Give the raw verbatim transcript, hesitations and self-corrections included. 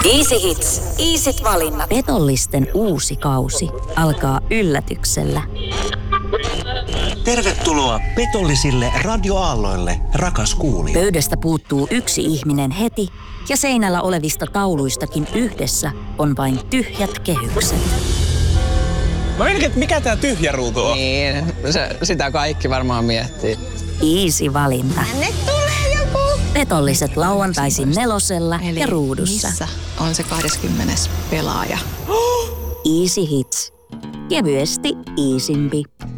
Easy Hits. Easyt valinnat. Petollisten uusi kausi alkaa yllätyksellä. Tervetuloa petollisille radioaalloille, rakas kuulija. Pöydästä puuttuu yksi ihminen heti ja seinällä olevista tauluistakin yhdessä on vain tyhjät kehykset. Mä mietin, että mikä tää tyhjä ruutu on? Niin, se, sitä kaikki varmaan miettii. Easy valinta. Tänne tulee joku. Petolliset lauantaisin nelosella Eli ja ruudussa. missä on se kahdeskymmenes pelaaja? Easy Hits. Kevyesti easympi.